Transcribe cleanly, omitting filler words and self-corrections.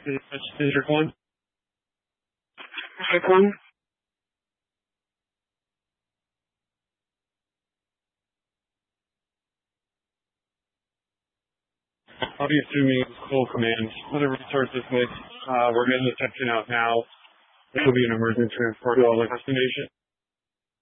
District 1? District 1? I'll be assuming it's full command. Other resources mix. We're getting the section out now. This will be an emergency transport to all the destination.